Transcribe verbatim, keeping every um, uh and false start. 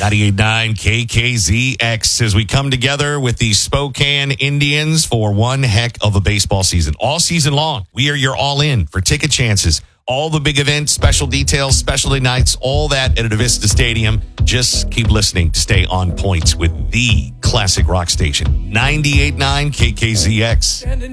ninety-eight point nine K K Z X as we come together with the Spokane Indians for one heck of a baseball season. All season long, we are your all-in for ticket chances. All the big events, special details, specialty nights, all that at Avista Stadium. Just keep listening to stay on point with the classic rock station. ninety-eight point nine K K Z X.